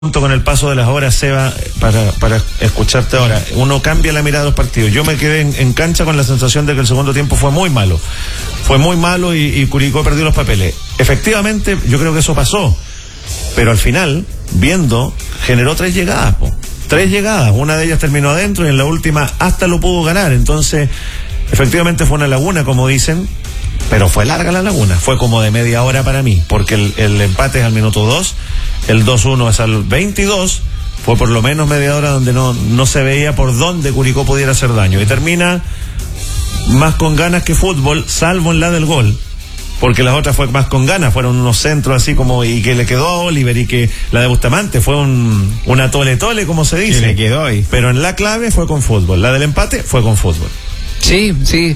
Con el paso de las horas, Seba, para escucharte ahora, uno cambia la mirada de los partidos. Yo me quedé en cancha con la sensación de que el segundo tiempo fue muy malo. Fue muy malo y Curicó perdió los papeles. Efectivamente, yo creo que eso pasó. Pero al final, viendo, generó 3 llegadas, Tres llegadas. Una de ellas terminó adentro y en la última hasta lo pudo ganar. Entonces, efectivamente fue una laguna, como dicen. Pero fue larga la laguna, fue como de media hora para mí, porque el empate es al minuto 2, el 2-1 es al 22, fue por lo menos media hora donde no se veía por dónde Curicó pudiera hacer daño, y termina más con ganas que fútbol, salvo en la del gol, porque las otras fue más con ganas, fueron unos centros así como, y que le quedó a Oliver, y que la de Bustamante fue una tole-tole, como se dice, que le quedó ahí. Pero en la clave fue con fútbol, la del empate fue con fútbol. Sí.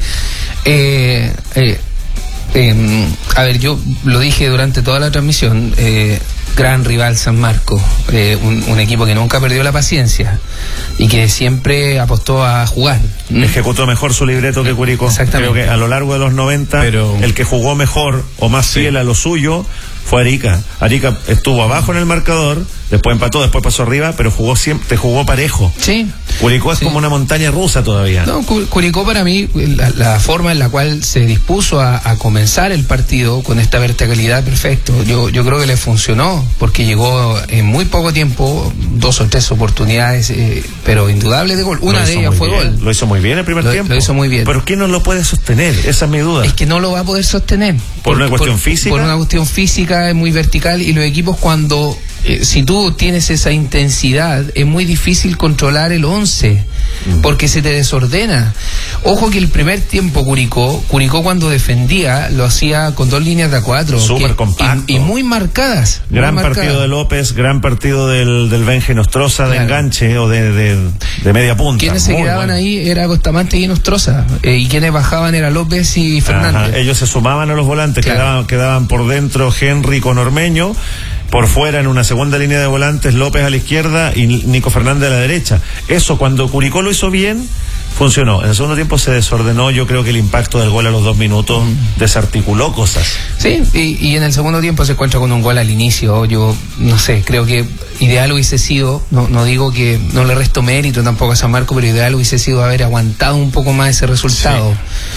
A ver, yo lo dije durante toda la transmisión, gran rival San Marcos, un equipo que nunca perdió la paciencia y que siempre apostó a jugar. Ejecutó mejor su libreto que Curicó. Exactamente. Creo que a lo largo de los 90, el que jugó mejor o más fiel a lo suyo fue Arica. Arica estuvo abajo en el marcador, después empató, después pasó arriba, pero te jugó parejo. Sí. Curicó es como una montaña rusa todavía. No, Curicó para mí, la forma en la cual se dispuso a comenzar el partido con esta verticalidad, perfecto. Yo creo que le funcionó, porque llegó en muy poco tiempo, 2 o 3 oportunidades, pero indudables de gol. Una de ellas fue gol. Lo hizo muy bien el primer tiempo. Lo hizo muy bien. ¿Pero quién no lo puede sostener? Esa es mi duda. Es que no lo va a poder sostener. ¿Por una cuestión física? Por una cuestión física, es muy vertical, y los equipos cuando... si tú tienes esa intensidad, es muy difícil controlar el 11, porque se te desordena. Ojo que el primer tiempo Curicó cuando defendía, lo hacía con 2 líneas de a 4. Súper compacto. Y muy marcadas. Gran partido de López, gran partido del Benje Nostroza, de enganche o de media punta. Quienes se quedaban ahí era Bustamante y Nostroza, y quienes bajaban era López y Fernández. Ajá. Ellos se sumaban a los volantes, claro. quedaban por dentro Henry con Ormeño, por fuera en una segunda línea de volantes López a la izquierda y Nico Fernández a la derecha. Eso, cuando Curicó lo hizo bien, funcionó. En el segundo tiempo se desordenó. Yo creo que el impacto del gol a los 2 minutos desarticuló cosas. Sí, y en el segundo tiempo se encuentra con un gol al inicio. Yo no sé, creo que ideal hubiese sido, no digo que no le resto mérito tampoco a San Marcos, pero ideal hubiese sido haber aguantado un poco más ese resultado.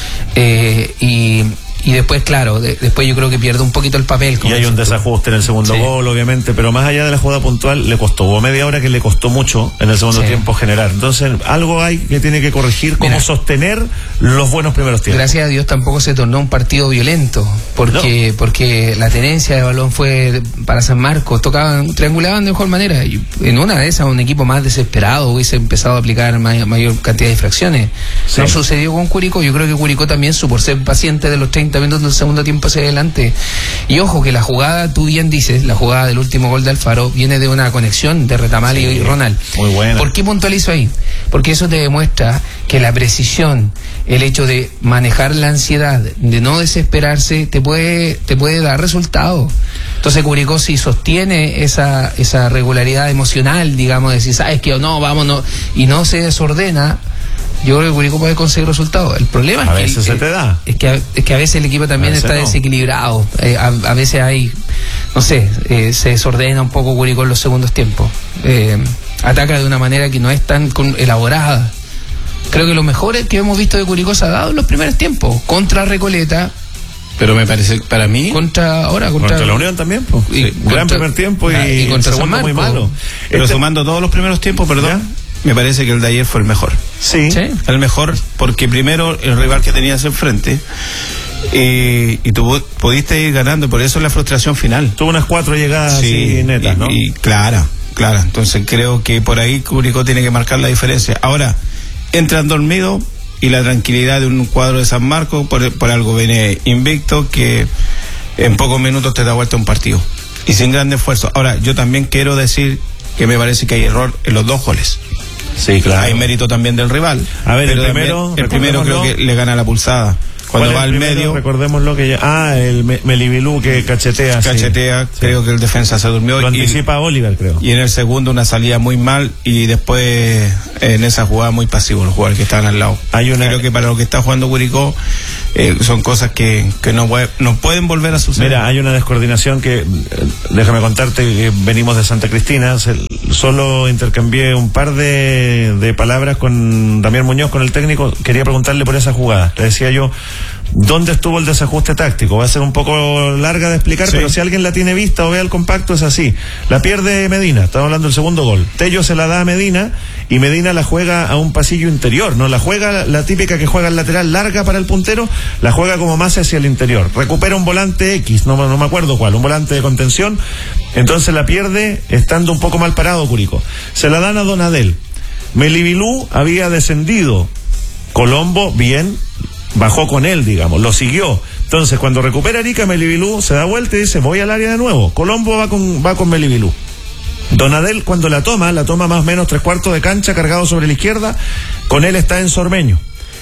Sí. Y después, claro, después yo creo que pierde un poquito el papel. Y hay un desajuste en el segundo gol, obviamente, pero más allá de la jugada puntual, le costó, hubo media hora que le costó mucho en el segundo tiempo generar. Entonces, algo hay que tiene que corregir, cómo sostener los buenos primeros tiempos. Gracias a Dios tampoco se tornó un partido violento, porque la tenencia de balón fue para San Marcos, triangulaban de mejor manera. Y en una de esas, un equipo más desesperado hubiese empezado a aplicar mayor cantidad de infracciones. Sí. No sucedió con Curicó. Yo creo que Curicó también supo ser paciente de los 30 minutos del segundo tiempo hacia adelante. Y ojo que la jugada, tú bien dices, la jugada del último gol de Alfaro viene de una conexión de Retamal y Ronald. Muy buena. ¿Por qué puntualizo ahí? Porque eso te demuestra que la precisión, el hecho de manejar la ansiedad, de no desesperarse, te puede dar resultados. Entonces Curicó, si sostiene esa regularidad emocional, digamos, de decir, sabes que no, vámonos, y no se desordena, yo creo que Curicó puede conseguir resultados. El problema es que veces se te da. Es que a veces el equipo también está desequilibrado. A veces hay, no sé, se desordena un poco Curicó en los segundos tiempos. Ataca de una manera que no es tan elaborada. Creo que lo mejor que hemos visto de Curicó se ha dado en los primeros tiempos. Contra Recoleta. Pero me parece, para mí... Contra la Unión también, pues. Gran primer tiempo y contra segundo San Marcos, muy malo. Pero sumando todos los primeros tiempos, perdón, me parece que el de ayer fue el mejor. Sí. El mejor, porque primero el rival que tenías enfrente, y tú pudiste ir ganando, por eso la frustración final. Tuvo unas 4 llegadas así netas, ¿no? Y clara. Entonces creo que por ahí Curicó tiene que marcar la diferencia. Ahora, entran dormidos, y la tranquilidad de un cuadro de San Marcos, por algo viene invicto, que en pocos minutos te da vuelta un partido y sin gran esfuerzo. Ahora, yo también quiero decir que me parece que hay error en los 2 goles. Sí, claro. Hay mérito también del rival. A ver, el primero creo que le gana la pulsada. Cuando va al medio, recordemos lo que ya... el Melibilú que cachetea. Sí. Creo que el defensa se durmió. Lo anticipa Oliver, creo. Y en el segundo una salida muy mal y después en esa jugada muy pasivo los jugadores que estaban al lado. Creo que para lo que está jugando Curicó son cosas que no pueden volver a suceder. Mira, hay una descoordinación que, déjame contarte, que venimos de Santa Cristina, solo intercambié un par de palabras con Damián Muñoz, con el técnico. Quería preguntarle por esa jugada. Le decía yo, ¿dónde estuvo el desajuste táctico? Va a ser un poco larga de explicar, pero si alguien la tiene vista o ve el compacto, es así. La pierde Medina, estamos hablando del segundo gol. Tello se la da a Medina y Medina la juega a un pasillo interior, no la juega la típica que juega el lateral larga para el puntero, la juega como más hacia el interior. Recupera un volante X, no me acuerdo cuál, un volante de contención, entonces la pierde estando un poco mal parado Curicó. Se la dan a Donadel. Melibilú había descendido. Colombo, bien, bajó con él, digamos, lo siguió. Entonces, cuando recupera Arica, Melibilú se da vuelta y dice, voy al área de nuevo. Colombo va con Melibilú. Donadel, cuando la toma más o menos 3/4 de cancha, cargado sobre la izquierda, con él está en Sormeño.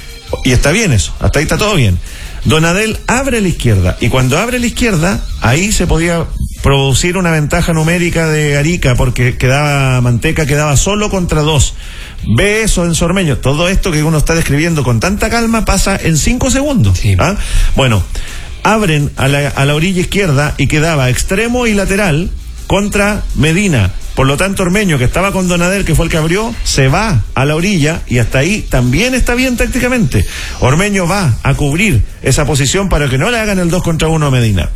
Y está bien eso, hasta ahí está todo bien. Donadel abre la izquierda, y cuando abre la izquierda, ahí se podía producir una ventaja numérica de Arica, porque Manteca quedaba solo contra 2. Ve eso en Sormeño. Todo esto que uno está describiendo con tanta calma pasa en 5 segundos. Sí. Bueno, abren a la orilla izquierda y quedaba extremo y lateral contra Medina. Por lo tanto, Ormeño, que estaba con Donadel, que fue el que abrió, se va a la orilla y hasta ahí también está bien tácticamente. Ormeño va a cubrir esa posición para que no le hagan el 2 contra 1 a Medina.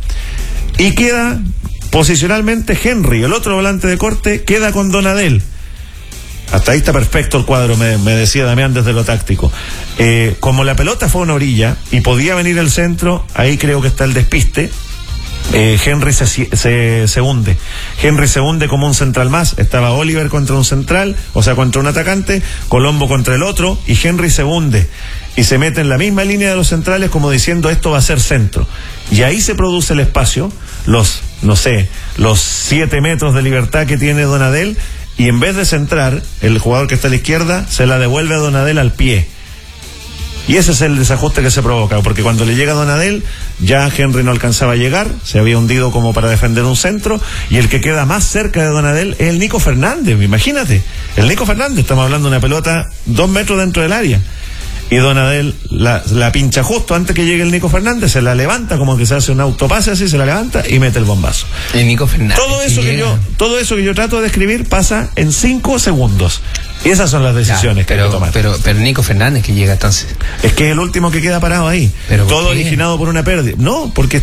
Y queda posicionalmente Henry, el otro volante de corte, queda con Donadel. Hasta ahí está perfecto el cuadro, me decía Damián desde lo táctico. Como la pelota fue a una orilla y podía venir al centro, ahí creo que está el despiste. Henry se hunde. Henry se hunde como un central más. Estaba Oliver contra un central, o sea, contra un atacante, Colombo contra el otro, y Henry se hunde y se mete en la misma línea de los centrales, como diciendo, esto va a ser centro. Y ahí se produce el espacio, los 7 metros de libertad que tiene Donadel, y en vez de centrar, el jugador que está a la izquierda se la devuelve a Donadel al pie. Y ese es el desajuste que se provoca, porque cuando le llega a Donadel, ya Henry no alcanzaba a llegar, se había hundido como para defender un centro, y el que queda más cerca de Donadel es el Nico Fernández, imagínate. El Nico Fernández, estamos hablando de una pelota 2 metros dentro del área. Y Donadel la pincha justo antes que llegue el Nico Fernández, se la levanta como que se hace un autopase así, se la levanta y mete el bombazo. El Nico Fernández. Todo eso que yo trato de describir pasa en 5 segundos. Y esas son las decisiones que hay que tomar. Pero Nico Fernández que llega entonces. Es que es el último que queda parado ahí. Todo originado por una pérdida. No, porque,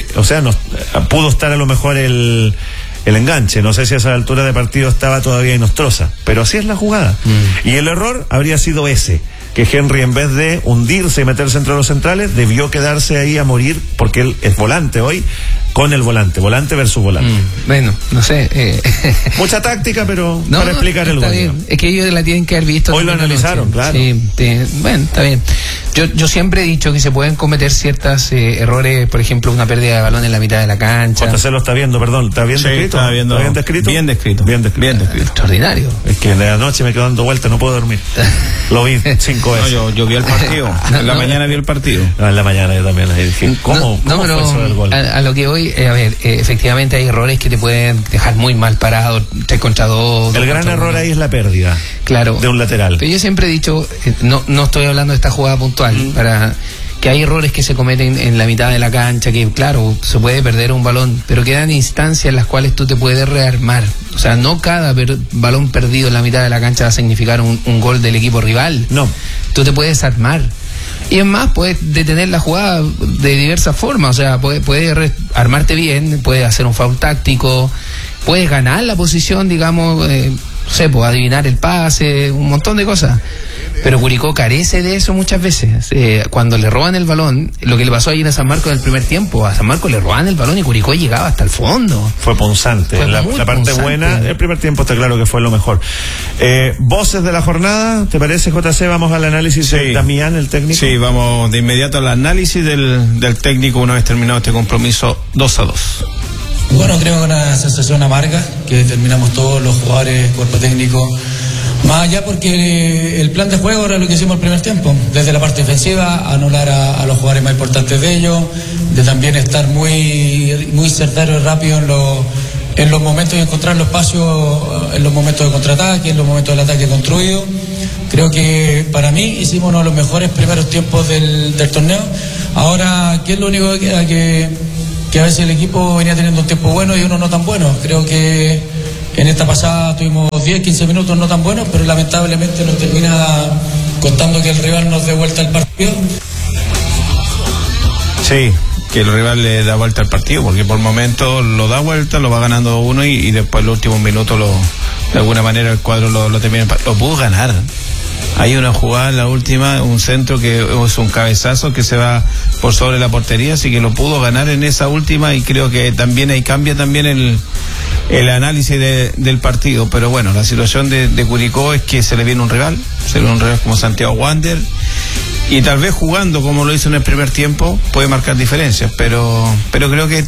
pudo estar a lo mejor el enganche. No sé si a esa altura de partido estaba todavía Inostroza. Pero así es la jugada. Y el error habría sido ese. Que Henry, en vez de hundirse y meterse entre los centrales, debió quedarse ahí a morir, porque él es volante hoy, con el volante versus volante. Bueno, no sé. Mucha táctica, pero para explicar el gol. Es que ellos la tienen que haber visto. Hoy lo analizaron, claro. Sí, bueno, está bien. Yo siempre he dicho que se pueden cometer ciertos errores, por ejemplo, una pérdida de balón en la mitad de la cancha. JC lo está viendo, perdón, ¿está bien descrito? ¿Está bien descrito? Bien descrito. Extraordinario. Es que de la noche me quedo dando vueltas, no puedo dormir. Lo vi 5 veces. No, yo vi el partido. En la mañana vi el partido. En la mañana yo también. ¿Cómo fue eso del gol? A lo que voy, efectivamente hay errores que te pueden dejar muy mal parado, 3 contra 2. El gran error ahí es la pérdida. Claro. De un lateral. Pero yo siempre he dicho, no estoy hablando de esta jugada puntual, para que hay errores que se cometen en la mitad de la cancha, que claro, se puede perder un balón, pero quedan instancias en las cuales tú te puedes rearmar. O sea, no cada balón perdido en la mitad de la cancha va a significar un gol del equipo rival. No. Tú te puedes armar. Y es más, puedes detener la jugada de diversas formas. O sea, puedes armarte bien, puedes hacer un foul táctico, puedes ganar la posición, digamos, adivinar el pase, un montón de cosas. Pero Curicó carece de eso muchas veces. Cuando le roban el balón, lo que le pasó ayer a San Marcos en el primer tiempo, a San Marcos le roban el balón y Curicó llegaba hasta el fondo. Fue punzante. La parte punzante. Buena, el primer tiempo está claro que fue lo mejor. Voces de la jornada, ¿te parece, JC? Vamos al análisis de Damián, el técnico. Sí, vamos de inmediato al análisis del técnico una vez terminado este compromiso 2-2. Bueno, creo que una sensación amarga, que terminamos todos los jugadores, cuerpo técnico, Más allá porque el plan de juego era lo que hicimos el primer tiempo, desde la parte defensiva, anular a los jugadores más importantes de ellos, de también estar muy certero y rápido en los momentos de encontrar los espacios, en los momentos de contraataque, en los momentos del ataque construido. Creo que para mí hicimos uno de los mejores primeros tiempos del torneo. Ahora, ¿qué es lo único que queda? Que a veces el equipo venía teniendo un tiempo bueno y uno no tan bueno. Creo que en esta pasada tuvimos 10, 15 minutos no tan buenos, pero lamentablemente nos termina contando que el rival nos dé vuelta el partido. Sí, que el rival le da vuelta al partido, porque por momentos lo da vuelta, lo va ganando uno y después los últimos minutos de alguna manera el cuadro lo termina, lo pudo ganar. Hay una jugada en la última, un centro que es un cabezazo que se va por sobre la portería, así que lo pudo ganar en esa última, y creo que también ahí cambia también el análisis del partido. Pero bueno, la situación de Curicó es que se le viene un rival como Santiago Wander, y tal vez jugando como lo hizo en el primer tiempo puede marcar diferencias, pero creo que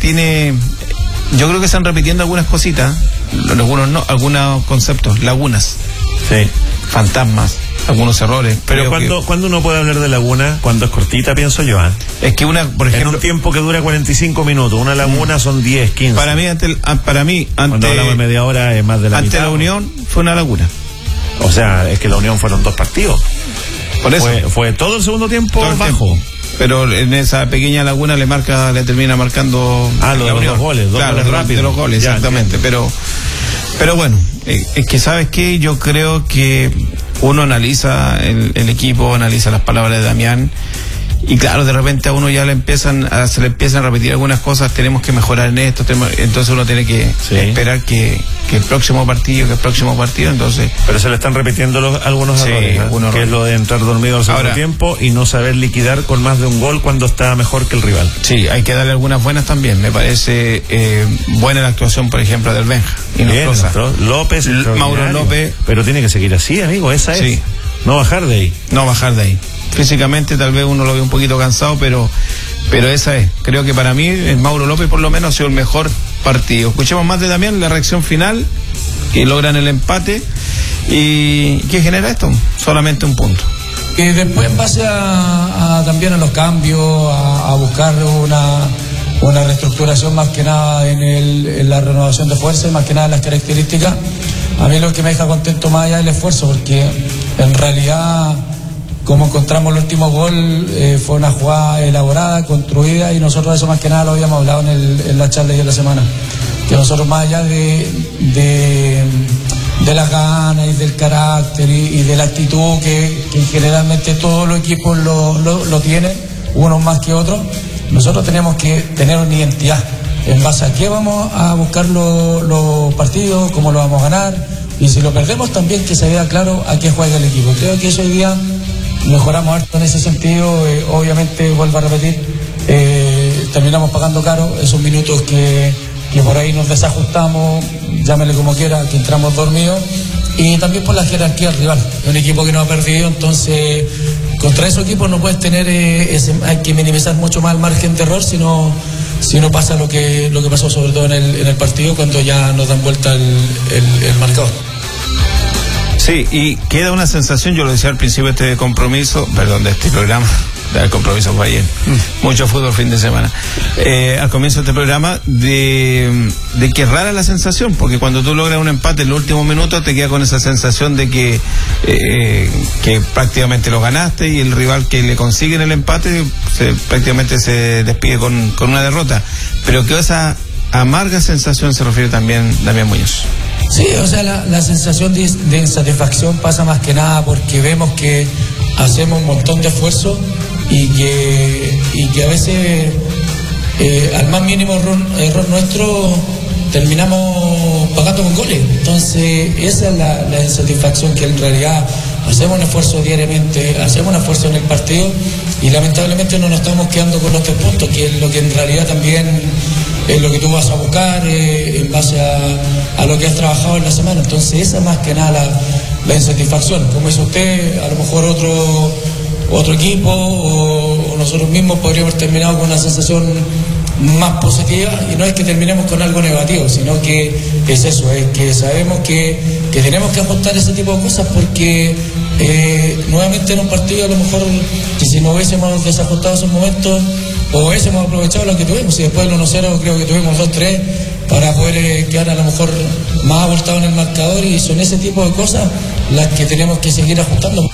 yo creo que están repitiendo algunas cositas, algunos conceptos, lagunas, sí, fantasmas, algunos errores. Pero ¿cuándo uno puede hablar de laguna? Cuando es cortita, pienso yo. Es que por ejemplo, en un tiempo que dura 45 minutos, una laguna son 10, 15. Para mí, cuando hablamos de media hora es más de la ante mitad. La Unión fue una laguna. O sea, es que la Unión fueron 2 partidos. Por eso fue todo el segundo tiempo todo el bajo. Tiempo. Pero en esa pequeña laguna le termina marcando lo de los 2 goles, goles rápidos. De los goles, ya, exactamente. Pero bueno, es que ¿sabes qué? Yo creo que uno analiza el equipo, analiza las palabras de Damián, y claro, de repente a uno ya se le empiezan a repetir algunas cosas, tenemos que mejorar en esto, entonces uno tiene que esperar que el próximo partido, entonces... Pero se le están repitiendo algunos errores, que es lo de entrar dormido al segundo tiempo y no saber liquidar con más de un gol cuando está mejor que el rival. Sí, hay que darle algunas buenas también. Me parece buena la actuación, por ejemplo, del Benja. López, Mauro López. Pero tiene que seguir así, amigo, esa es. No bajar de ahí. Físicamente tal vez uno lo ve un poquito cansado, pero esa es. Creo que para mí el Mauro López por lo menos ha sido el mejor partido. Escuchemos más de Damián, la reacción final, que logran el empate. ¿Y qué genera esto? Solamente un punto. Que después en base también a los cambios, a buscar una reestructuración más que nada en la renovación de fuerza y más que nada en las características, a mí lo que me deja contento más allá del esfuerzo, porque en realidad, como encontramos el último gol, fue una jugada elaborada, construida, y nosotros eso más que nada lo habíamos hablado en la charla y en la semana, que nosotros más allá de las ganas y del carácter y de la actitud que generalmente todos los equipos lo tienen, unos más que otros, nosotros tenemos que tener una identidad en base a qué vamos a buscar los partidos, cómo lo vamos a ganar, y si lo perdemos también que se vea claro a qué juega el equipo. Creo que eso hoy día mejoramos harto en ese sentido. Obviamente, vuelvo a repetir, terminamos pagando caro esos minutos que por ahí nos desajustamos, llámele como quiera, que entramos dormidos, y también por la jerarquía del rival. Es un equipo que no ha perdido, entonces contra esos equipos no puedes tener hay que minimizar mucho más el margen de error, si no pasa lo que pasó sobre todo en el partido, cuando ya nos dan vuelta el marcador. Sí, y queda una sensación, yo lo decía al principio de este programa, el compromiso fue ayer, mucho fútbol fin de semana, al comienzo de este programa, de que es rara la sensación, porque cuando tú logras un empate en los últimos minutos te queda con esa sensación de que prácticamente lo ganaste, y el rival que le consigue en el empate prácticamente se despide con una derrota, pero que esa amarga sensación se refiere también Damián Muñoz. Sí, o sea, la sensación de insatisfacción pasa más que nada porque vemos que hacemos un montón de esfuerzo y que a veces al más mínimo error nuestro terminamos pagando con goles. Entonces esa es la insatisfacción, que en realidad hacemos un esfuerzo diariamente, hacemos un esfuerzo en el partido y lamentablemente no nos estamos quedando con los 3 puntos, que es lo que en realidad también es lo que tú vas a buscar en base a lo que has trabajado en la semana. Entonces esa es más que nada la insatisfacción. Como dice usted, a lo mejor otro equipo o nosotros mismos podríamos haber terminado con una sensación más positiva, y no es que terminemos con algo negativo, sino que es eso, es que sabemos que tenemos que ajustar ese tipo de cosas porque nuevamente en un partido a lo mejor que si no hubiésemos desajustado esos momentos o hubiésemos aprovechado lo que tuvimos y después del 1-0 creo que tuvimos 2-3 para poder quedar a lo mejor más abultado en el marcador y son ese tipo de cosas las que tenemos que seguir ajustando.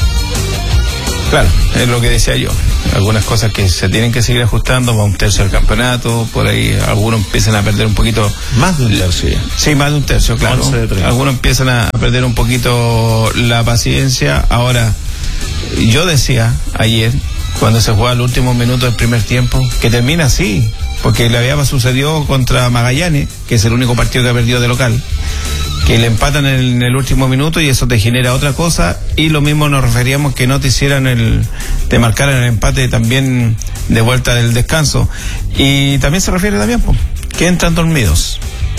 Claro, es lo que decía yo. Algunas cosas que se tienen que seguir ajustando, va un tercio del campeonato, por ahí algunos empiezan a perder un poquito. Más de un tercio. Sí, más de un tercio, claro. Algunos empiezan a perder un poquito la paciencia. Ahora, yo decía ayer, cuando se juega el último minuto del primer tiempo, que termina así, porque le había sucedido contra Magallanes, que es el único partido que ha perdido de local, que le empatan en el último minuto y eso te genera otra cosa, y lo mismo nos referíamos que no te hicieran te marcaran el empate también de vuelta del descanso, y también se refiere también que entran dormidos.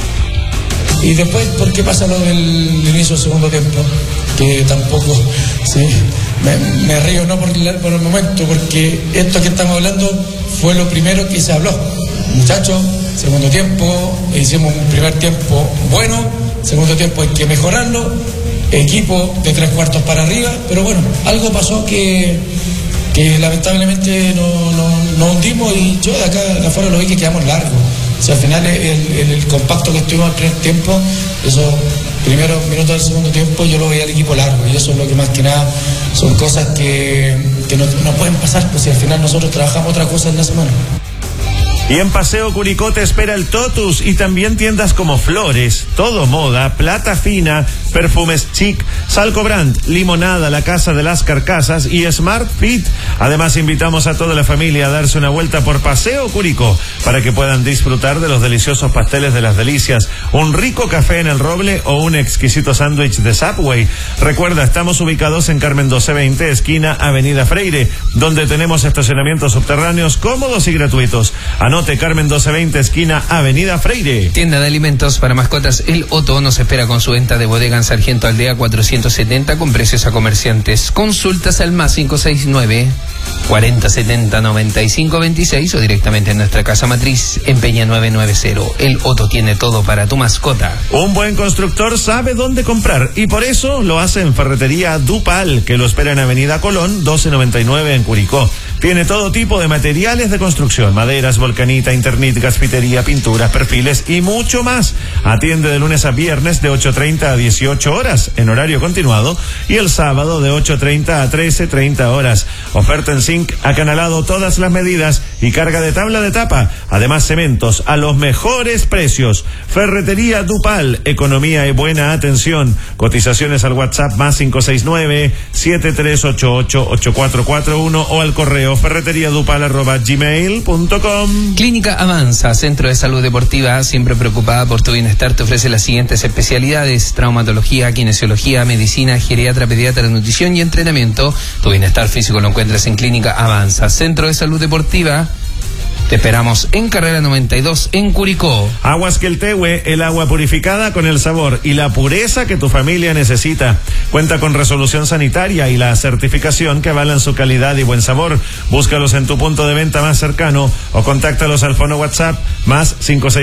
Y después, ¿por qué pasa lo del inicio del segundo tiempo? Que tampoco, sí, me río no por el momento, porque esto que estamos hablando fue lo primero que se habló. Muchachos, segundo tiempo, hicimos un primer tiempo bueno, segundo tiempo hay que mejorarlo, equipo de 3/4 para arriba, pero bueno, algo pasó que lamentablemente no hundimos y yo de acá de afuera lo vi que quedamos largos. O sea, al final el compacto que estuvimos al primer tiempo, esos primeros minutos del segundo tiempo, yo lo veía al equipo largo y eso es lo que más que nada son cosas que no pueden pasar, pues si al final nosotros trabajamos otra cosa en la semana. Y en Paseo Curicó te espera el Totus y también tiendas como Flores, Todo Moda, Plata Fina, Perfumes Chic, Salco Brand, Limonada, La Casa de las Carcasas y Smart Fit. Además invitamos a toda la familia a darse una vuelta por Paseo Curicó para que puedan disfrutar de los deliciosos pasteles de las delicias, un rico café en el Roble o un exquisito sándwich de Subway. Recuerda, estamos ubicados en Carmen 1220, esquina Avenida Freire, donde tenemos estacionamientos subterráneos cómodos y gratuitos. Anote, Carmen 1220, esquina Avenida Freire. Tienda de alimentos para mascotas El Otto nos espera con su venta de bodega en Sargento Aldea 470 con precios a comerciantes. Consultas al más 569 4070 9526 o directamente en nuestra casa matriz en Peña 990. El Otto tiene todo para tu mascota. Un buen constructor sabe dónde comprar y por eso lo hace en Ferretería Dupal, que lo espera en Avenida Colón 1299 en Curicó. Tiene todo tipo de materiales de construcción, maderas, volcanita, Internit, gasfitería, pinturas, perfiles y mucho más. Atiende de lunes a viernes de 8:30 a 18 horas en horario continuado y el sábado de 8:30 a 13:30 horas. Oferta en zinc acanalado todas las medidas y carga de tabla de tapa. Además, cementos a los mejores precios. Ferretería Dupal, economía y buena atención. Cotizaciones al WhatsApp más 569-7388-8441 o al correo ferreteriadupal@gmail.com. Clínica Avanza, centro de salud deportiva, siempre preocupada por tu bienestar, te ofrece las siguientes especialidades: traumatología, kinesiología, medicina, geriatra, pediatra, nutrición y entrenamiento. Tu bienestar físico lo encuentras en Clínica Avanza, centro de salud deportiva. Te esperamos en Carrera 92 en Curicó. Aguas Queltehue, el agua purificada con el sabor y la pureza que tu familia necesita. Cuenta con resolución sanitaria y la certificación que avalan su calidad y buen sabor. Búscalos en tu punto de venta más cercano o contáctalos al fono WhatsApp más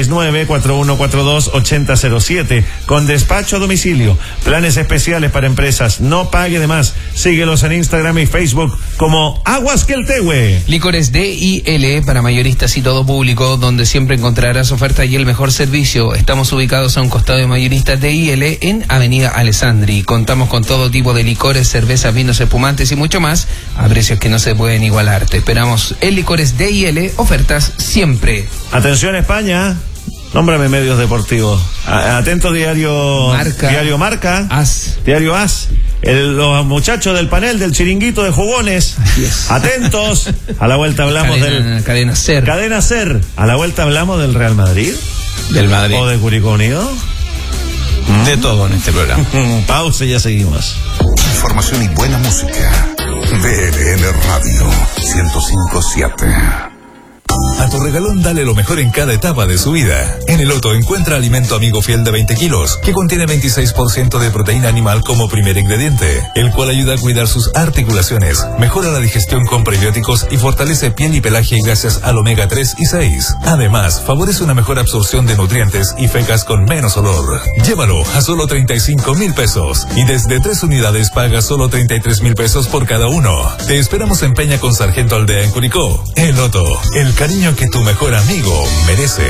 569-4142-8007 con despacho a domicilio. Planes especiales para empresas. No pague de más. Síguelos en Instagram y Facebook como Aguas Queltehue. Licores DIL para mayoristas y todo público, donde siempre encontrarás oferta y el mejor servicio. Estamos ubicados a un costado de mayoristas DIL en Avenida Alessandri. Contamos con todo tipo de licores, cervezas, vinos, espumantes y mucho más a precios que no se pueden igualar. Te esperamos en Licores DIL, ofertas siempre. Atención España. Nómbrame medios deportivos. Atento Diario Marca. Diario As. Los muchachos del panel del chiringuito de jugones. Yes. Atentos. A la vuelta hablamos Cadena Ser. Cadena Ser. A la vuelta hablamos del Real Madrid. Del Madrid. O de Curicó Unido. De todo en este programa. Pausa y ya seguimos. Información y buena música. DLN Radio 105.7. A tu regalón dale lo mejor en cada etapa de su vida. En el Otto encuentra alimento amigo fiel de 20 kilos, que contiene 26% de proteína animal como primer ingrediente, el cual ayuda a cuidar sus articulaciones, mejora la digestión con prebióticos y fortalece piel y pelaje gracias al omega 3 y 6. Además, favorece una mejor absorción de nutrientes y fecas con menos olor. Llévalo a solo 35,000 pesos y desde 3 unidades paga solo 33,000 pesos por cada uno. Te esperamos en Peña con Sargento Aldea en Curicó. El Otto, el cariño que tu mejor amigo merece.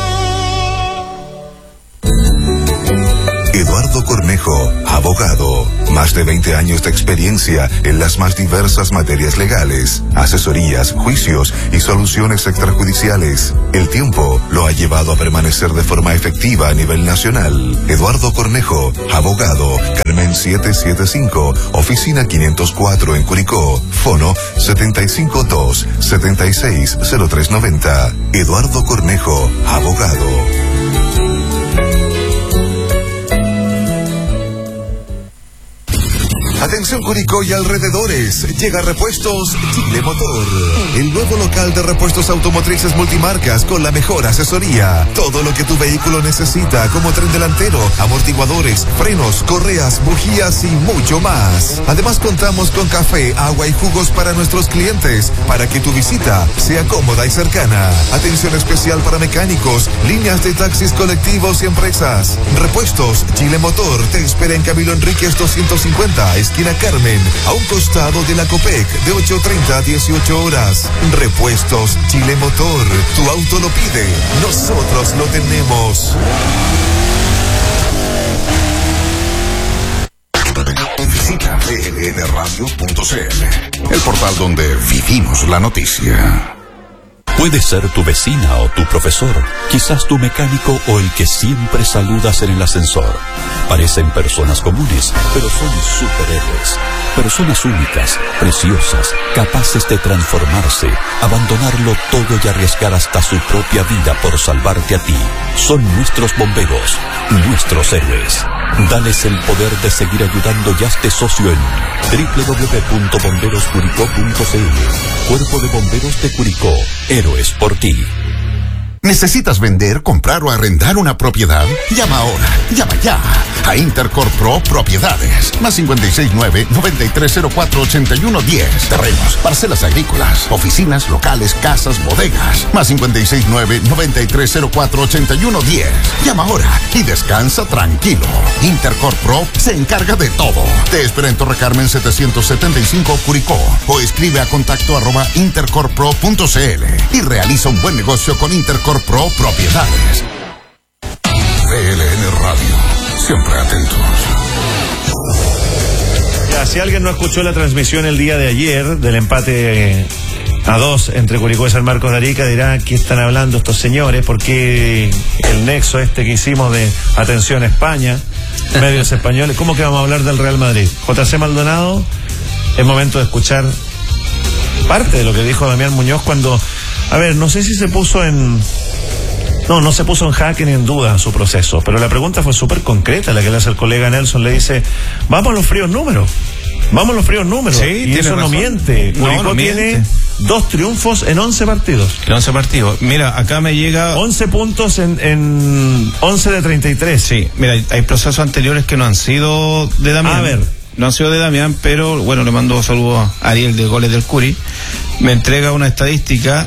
Eduardo Cornejo, abogado. Más de 20 años de experiencia en las más diversas materias legales, asesorías, juicios y soluciones extrajudiciales. El tiempo lo ha llevado a permanecer de forma efectiva a nivel nacional. Eduardo Cornejo, abogado. Carmen 775, oficina 504 en Curicó. Fono 752-760390. Eduardo Cornejo, abogado. Atención Curicó y alrededores, llega Repuestos Chile Motor, el nuevo local de repuestos automotrices multimarcas con la mejor asesoría. Todo lo que tu vehículo necesita, como tren delantero, amortiguadores, frenos, correas, bujías y mucho más. Además contamos con café, agua y jugos para nuestros clientes, para que tu visita sea cómoda y cercana. Atención especial para mecánicos, líneas de taxis colectivos y empresas. Repuestos Chile Motor te espera en Camilo Enríquez 250, esquina Carmen, a un costado de la Copec, de 8:30 a 18 horas. Repuestos Chile Motor, tu auto lo pide, nosotros lo tenemos. Visita plnradio.cl, el portal donde vivimos la noticia. Puede ser tu vecina o tu profesor, quizás tu mecánico o el que siempre saludas en el ascensor. Parecen personas comunes, pero son superhéroes. Personas únicas, preciosas, capaces de transformarse, abandonarlo todo y arriesgar hasta su propia vida por salvarte a ti. Son nuestros bomberos, nuestros héroes. Dales el poder de seguir ayudando y hazte socio en www.bomberoscuricó.cl. Cuerpo de Bomberos de Curicó. Héroes por ti. ¿Necesitas vender, comprar o arrendar una propiedad? Llama ahora, llama ya a Intercorp Pro Propiedades. Más 569-9304-8110. Terrenos, parcelas agrícolas, oficinas, locales, casas, bodegas. Más 569-9304-8110. Llama ahora y descansa tranquilo. Intercorp Pro se encarga de todo. Te espera en Torre Carmen 775 Curicó o escribe a contacto@intercorppro.cl y realiza un buen negocio con Intercorp Pro Propiedades. PLN Radio, siempre atentos. Ya, si alguien no escuchó la transmisión el día de ayer del empate a 2 entre Curicó y San Marcos de Arica, dirá: ¿qué están hablando estos señores? Porque el nexo este que hicimos de atención a España, medios españoles, ¿cómo que vamos a hablar del Real Madrid? JC Maldonado, es momento de escuchar parte de lo que dijo Damián Muñoz cuando, a ver, no sé si se puso en... No se puso en jaque ni en duda su proceso, pero la pregunta fue súper concreta, la que le hace el colega Nelson, le dice: vamos a los fríos números. Sí, y eso no miente. Curicó no tiene 2 triunfos en 11 partidos. En 11 partidos. Mira, acá me llega 11 puntos en 11 de 33. Sí, mira, hay procesos anteriores que no han sido de Damián. A ver. No han sido de Damián, pero bueno, le mando saludos a Ariel de Goles del Curi. Me entrega una estadística,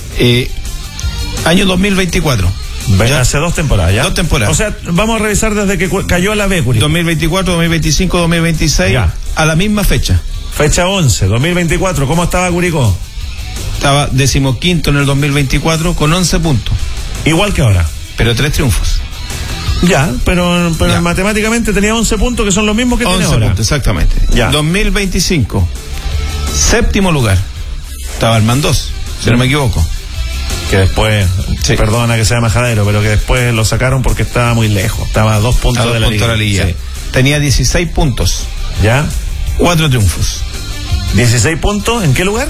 año 2024. Hace 2 temporadas, ¿ya? 2 temporadas. O sea, vamos a revisar desde que cayó a la B, Curicó. 2024, 2025, 2026, ya. A la misma fecha. Fecha 11, 2024, ¿cómo estaba Curicó? Estaba 15º en el 2024 con 11 puntos. Igual que ahora. Pero 3 triunfos. Ya, pero ya. Matemáticamente tenía 11 puntos que son los mismos que tiene ahora. 11 puntos, exactamente. Ya. 2025, 7º lugar. Estaba Armandós, si no me equivoco. Que después, sí, perdona que sea majadero, pero que después lo sacaron porque estaba muy lejos. Estaba a 2 puntos de la liga. Sí. Tenía 16 puntos. ¿Ya? 4 triunfos. 16 puntos, ¿en qué lugar?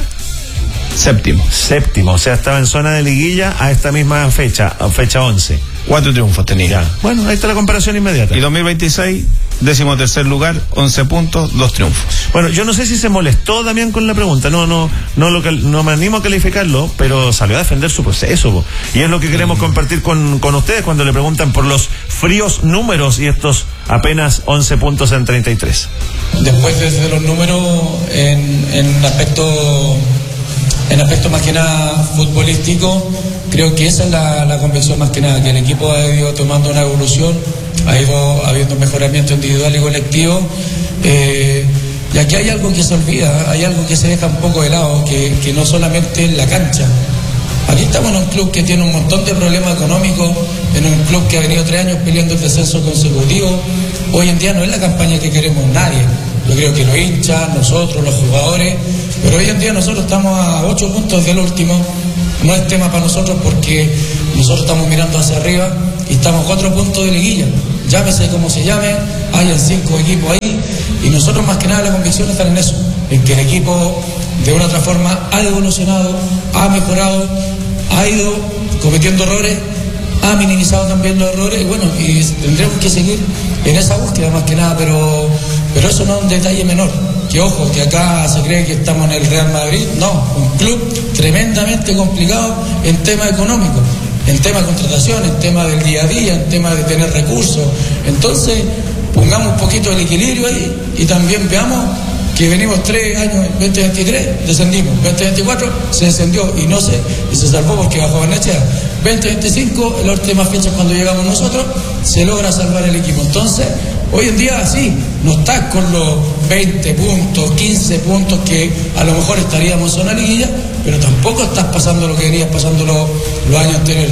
7º. O sea, estaba en zona de liguilla a esta misma fecha 11. 4 triunfos tenía. Ya. Bueno, ahí está la comparación inmediata. Y 2026, 13º lugar, 11 puntos, 2 triunfos. Bueno, yo no sé si se molestó Damián con la pregunta, no me animo a calificarlo, pero salió a defender su proceso, po. Y es lo que queremos compartir con ustedes cuando le preguntan por los fríos números y estos apenas 11 puntos en 33. Después desde los números en aspecto más que nada futbolístico, creo que esa es la convicción más que nada, que el equipo ha ido tomando una evolución, ha ido habiendo mejoramiento individual y colectivo, y aquí hay algo que se olvida, hay algo que se deja un poco de lado, que no solamente en la cancha. Aquí estamos en un club que tiene un montón de problemas económicos, en un club que ha venido 3 años peleando el descenso consecutivo. Hoy en día no es la campaña que queremos nadie. Yo creo que los hinchas, nosotros, los jugadores, pero hoy en día nosotros estamos a 8 puntos del último. No es tema para nosotros porque nosotros estamos mirando hacia arriba y estamos a 4 puntos de liguilla. Llámese como se llame, hayan 5 equipos ahí, y nosotros más que nada la convicción está en eso, en que el equipo de una u otra forma ha evolucionado, ha mejorado, ha ido cometiendo errores, ha minimizado también los errores, y bueno, y tendremos que seguir en esa búsqueda más que nada, pero eso no es un detalle menor. Que ojo, que acá se cree que estamos en el Real Madrid. No, un club tremendamente complicado en tema económico, en tema de contratación, en tema del día a día, en tema de tener recursos. Entonces, pongamos un poquito el equilibrio ahí y también veamos que venimos 3 años, 2023 descendimos, 2024 se descendió y se salvó porque bajó Barnechea. 2025, la última fecha cuando llegamos nosotros, se logra salvar el equipo. Entonces, hoy en día sí, no estás con los 20 puntos, 15 puntos que a lo mejor estaríamos en una liguilla, pero tampoco estás pasando lo que venías pasando los años anteriores.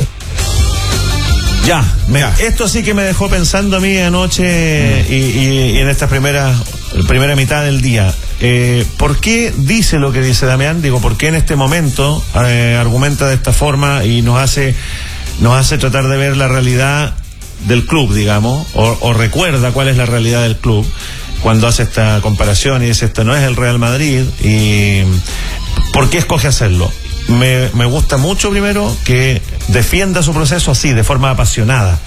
Esto sí que me dejó pensando a mí anoche y en esta primera mitad del día. ¿Por qué dice lo que dice Damián? Digo, ¿por qué en este momento argumenta de esta forma y nos hace tratar de ver la realidad del club, digamos, o recuerda cuál es la realidad del club cuando hace esta comparación y dice esto no es el Real Madrid? ¿Y por qué escoge hacerlo? Me gusta mucho, primero, que defienda su proceso así, de forma apasionada.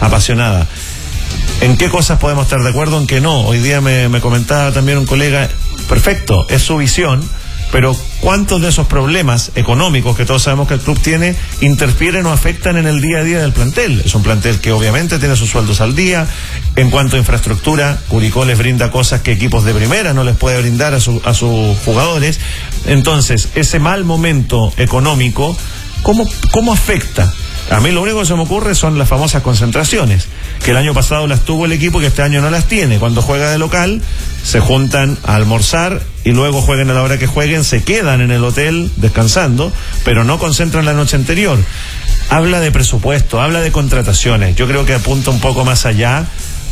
¿En qué cosas podemos estar de acuerdo? En qué no. Hoy día me comentaba también un colega, perfecto, es su visión, pero ¿cuántos de esos problemas económicos que todos sabemos que el club tiene interfieren o afectan en el día a día del plantel? Es un plantel que obviamente tiene sus sueldos al día. En cuanto a infraestructura, Curicó les brinda cosas que equipos de primera no les puede brindar a sus jugadores. Entonces, ese mal momento económico, ¿cómo afecta? A mí lo único que se me ocurre son las famosas concentraciones, que el año pasado las tuvo el equipo y que este año no las tiene. Cuando juega de local, se juntan a almorzar y luego jueguen a la hora que jueguen, se quedan en el hotel descansando, pero no concentran la noche anterior. Habla de presupuesto, habla de contrataciones. Yo creo que apunta un poco más allá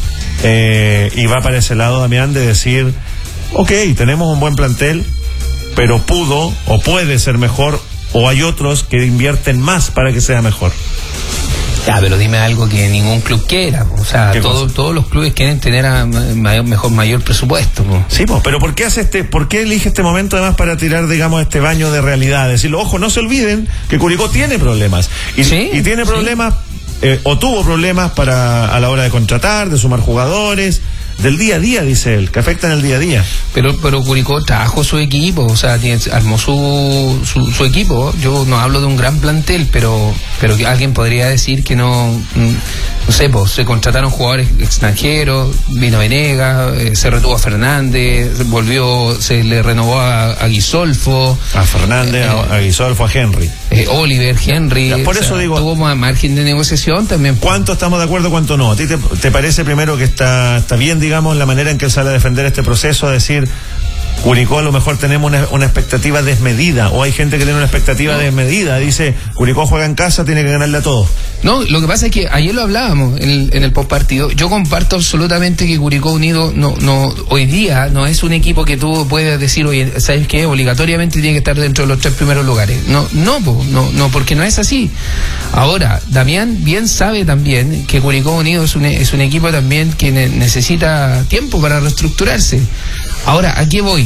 y va para ese lado, Damián, de decir, ok, tenemos un buen plantel, pero pudo o puede ser mejor, o hay otros que invierten más para que sea mejor. Ya, pero dime algo que ningún club quiera. O sea, todos los clubes quieren tener mayor presupuesto. Sí, pero ¿por qué elige este momento además para tirar, digamos, este baño de realidad? Decirlo, ojo, no se olviden que Curicó tiene problemas. Y tiene problemas, o tuvo problemas a la hora de contratar, de sumar jugadores, del día a día, dice él, que afectan el día a día. Pero Curicó trajo su equipo, o sea, armó su equipo. Yo no hablo de un gran plantel, pero que alguien podría decir que no sé, pues se contrataron jugadores extranjeros, vino Venegas, se retuvo a Fernández, se le renovó a Guisolfo. A Fernández, a Guisolfo, a Henry. Oliver, Henry. Ya, por eso digo, tuvo más margen de negociación también. ¿Cuánto estamos de acuerdo, cuánto no? ¿A ti te parece primero que está bien, digamos, la manera en que él sale a defender este proceso, a decir, Curicó a lo mejor tenemos una expectativa desmedida, o hay gente que tiene una expectativa desmedida, dice, Curicó juega en casa, tiene que ganarle a todos? No, lo que pasa es que ayer lo hablábamos en el postpartido. Yo comparto absolutamente que Curicó Unido hoy día no es un equipo que tú puedes decir, oye, ¿sabes qué? Obligatoriamente tiene que estar dentro de los 3 primeros lugares. No, porque no es así. Ahora, Damián bien sabe también que Curicó Unido es un equipo también que necesita tiempo para reestructurarse. Ahora, ¿a qué voy?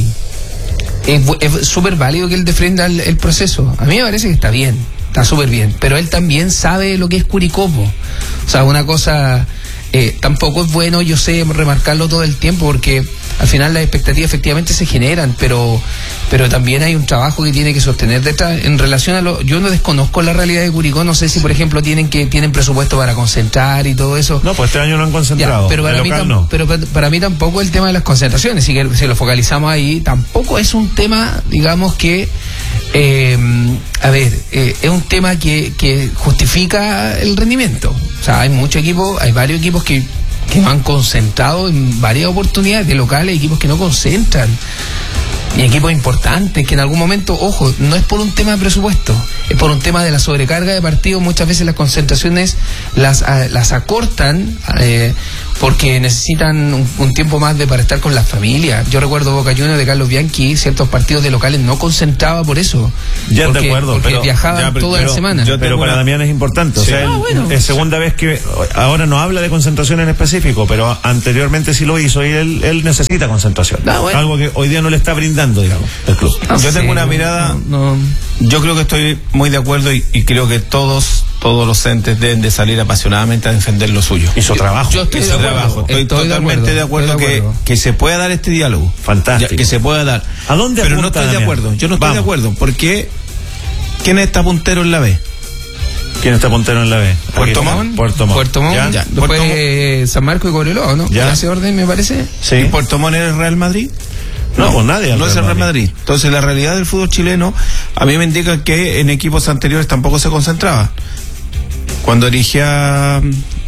Es súper válido que él defenda el proceso. A mí me parece que está bien, está súper bien, pero él también sabe lo que es Curicó. O sea, una cosa tampoco es bueno, yo sé, remarcarlo todo el tiempo, porque al final las expectativas efectivamente se generan, pero también hay un trabajo que tiene que sostener detrás. En relación a yo no desconozco la realidad de Curicó, no sé si por ejemplo tienen presupuesto para concentrar y todo eso. No, pues este año no han concentrado. Ya, pero para mí tampoco el tema de las concentraciones, si lo focalizamos ahí, tampoco es un tema, digamos que es un tema que justifica el rendimiento. O sea, hay varios equipos que no han concentrado en varias oportunidades de locales, equipos que no concentran, y equipos importantes que en algún momento, ojo, no es por un tema de presupuesto, es por un tema de la sobrecarga de partidos. Muchas veces las concentraciones las acortan porque necesitan un tiempo más para estar con las familias. Yo recuerdo Boca Juniors de Carlos Bianchi, ciertos partidos de locales no concentraba por eso. Ya de acuerdo, porque pero viajaban toda la semana. Pero para Damián es importante, sí. O sea, es segunda vez que ahora no habla de concentración en específico, pero anteriormente sí lo hizo, y él necesita concentración. Algo que hoy día no le está brindando, digamos, el club. Yo tengo una mirada, yo creo que estoy muy de acuerdo y creo que todos los entes deben de salir apasionadamente a defender lo suyo. Y su trabajo. Yo estoy totalmente de acuerdo que se pueda dar este diálogo. Fantástico. Que se pueda dar. ¿A dónde Pero no apunta, estoy de Damián? acuerdo. Yo no estoy de acuerdo. Porque ¿quién está puntero en la B? ¿Quién está puntero en la B? Puerto Montt. Puerto Montt. Ya. Después San Marcos y Cobreloa, ¿no? Ya. ¿En ese orden me parece? Sí. ¿Y Puerto Montt es el Real Madrid? No, pues nadie. No es el Real Madrid. Entonces la realidad del fútbol chileno a mí me indica que en equipos anteriores tampoco se concentraba. Cuando dirigía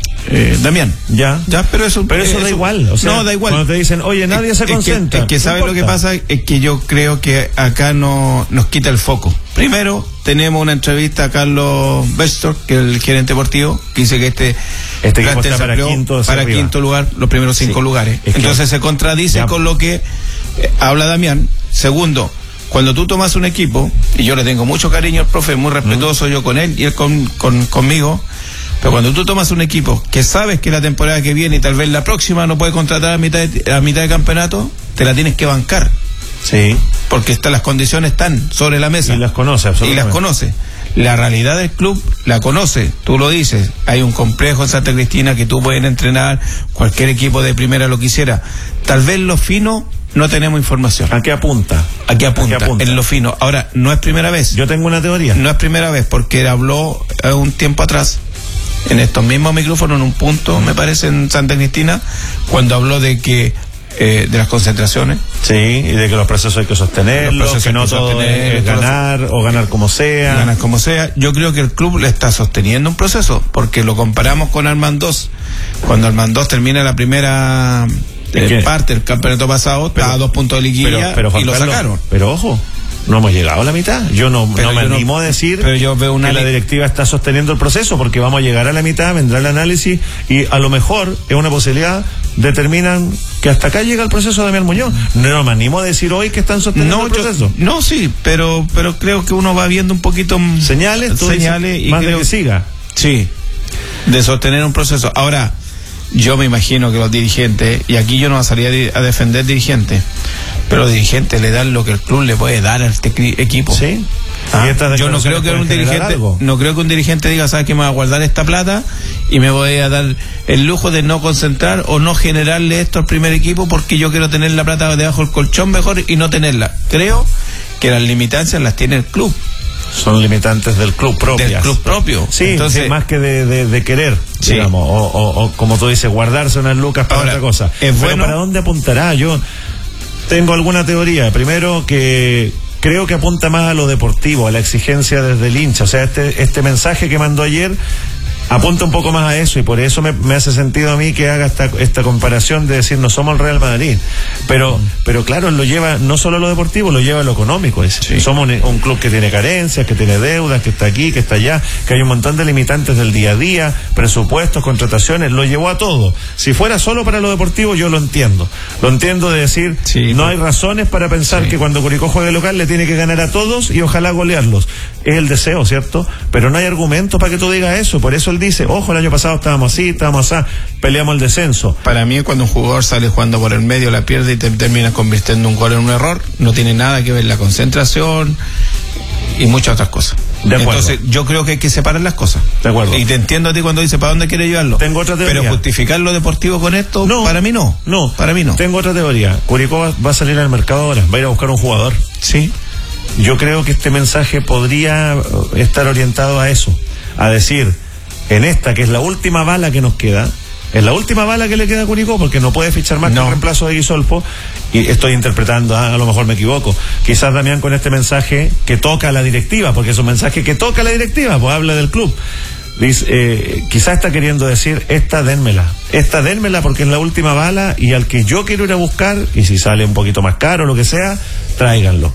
Damián. Ya, pero eso da igual. O sea, no, da igual. Cuando te dicen, oye, nadie se concentra. Es que ¿sabes lo que pasa? Es que yo creo que acá no nos quita el foco. Primero, tenemos una entrevista a Carlos Bestor, que es el gerente deportivo, que dice que este equipo está para quinto lugar, los primeros 5 lugares. Entonces se contradice con lo que habla Damián. Segundo, cuando tú tomas un equipo, y yo le tengo mucho cariño al profe, muy respetuoso yo con él y él conmigo, pero cuando tú tomas un equipo que sabes que la temporada que viene y tal vez la próxima no puede contratar a mitad de campeonato, te la tienes que bancar. Sí. Porque las condiciones están sobre la mesa. Y las conoce, absolutamente. Y las conoce. La realidad del club la conoce, tú lo dices. Hay un complejo en Santa Cristina que tú puedes entrenar, cualquier equipo de primera lo quisiera. Tal vez lo fino no tenemos información. ¿A qué apunta? Aquí apunta, en lo fino. Ahora, no es primera vez. Yo tengo una teoría. No es primera vez, porque habló un tiempo atrás, en estos mismos micrófonos, en un punto, me parece, en Santa Cristina, cuando habló de que de las concentraciones. Sí, y de que los procesos hay que sostenerlos, que no todo es ganar o ganar como sea. Ganar como sea. Yo creo que el club le está sosteniendo un proceso, porque lo comparamos con Armandós. Cuando Armandós termina la primera parte del campeonato pasado, estaba a 2 puntos de liguilla y lo sacaron. Pero ojo, no hemos llegado a la mitad. Yo no me animo a decir que la directiva está sosteniendo el proceso, porque vamos a llegar a la mitad, vendrá el análisis y a lo mejor es una posibilidad, determinan que hasta acá llega el proceso de Damián Muñoz. No me animo a decir hoy que están sosteniendo el proceso. Sí, pero creo que uno va viendo un poquito señales y más creo de que siga. Sí, de sostener un proceso. Ahora, yo me imagino que los dirigentes, y aquí yo no salía a defender dirigentes, pero los dirigentes le dan lo que el club le puede dar a este equipo. Sí. Yo no creo que un dirigente diga, ¿sabes qué? Me voy a guardar esta plata y me voy a dar el lujo de no concentrar o no generarle esto al primer equipo porque yo quiero tener la plata debajo del colchón mejor y no tenerla. Creo que las limitancias las tiene el club. Son limitantes del club propias. Del club propio. Sí, entonces, más que de querer, sí, digamos, o como tú dices, guardarse unas lucas para otra cosa. Pero bueno, ¿para dónde apuntará? Yo tengo alguna teoría. Primero, que creo que apunta más a lo deportivo, a la exigencia desde el hincha. O sea, este mensaje que mandó ayer apunta un poco más a eso, y por eso me hace sentido a mí que haga esta comparación de decir no somos el Real Madrid, pero claro, lo lleva no solo a lo deportivo, lo lleva a lo económico. Sí. Somos un club que tiene carencias, que tiene deudas, que está aquí, que está allá, que hay un montón de limitantes del día a día, presupuestos, contrataciones, lo llevó a todo. Si fuera solo para lo deportivo, yo lo entiendo de decir, no hay razones para pensar que cuando Curicó juegue local le tiene que ganar a todos y ojalá golearlos. Es el deseo, ¿cierto? Pero no hay argumentos para que tú digas eso. Por eso él dice, ojo, el año pasado estábamos así, peleamos el descenso. Para mí, cuando un jugador sale jugando por el medio, la pierde y te termina convirtiendo un gol en un error, no tiene nada que ver la concentración y muchas otras cosas. De acuerdo. Entonces, yo creo que hay que separar las cosas. De acuerdo. Y te entiendo a ti cuando dices para dónde quiere llevarlo. Tengo otra teoría. Pero justificar lo deportivo con esto, no, para mí no. No, para mí no. Tengo otra teoría. Curicó va a salir al mercado ahora, va a ir a buscar un jugador. Sí. Yo creo que este mensaje podría estar orientado a eso, a decir, en esta que es la última bala que nos queda, es la última bala que le queda a Curicó, porque no puede fichar más que el reemplazo de Guisolpo, y estoy interpretando, a lo mejor me equivoco, quizás Damián con este mensaje que toca a la directiva, porque es un mensaje que toca a la directiva, pues habla del club, dice, quizás está queriendo decir, esta dénmela porque es la última bala, y al que yo quiero ir a buscar, y si sale un poquito más caro o lo que sea, tráiganlo.